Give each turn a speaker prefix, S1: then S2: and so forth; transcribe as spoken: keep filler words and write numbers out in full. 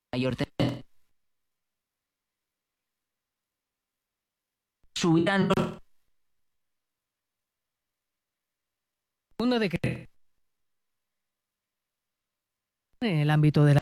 S1: mayor te- subirán los-
S2: Uno de que en el ámbito de la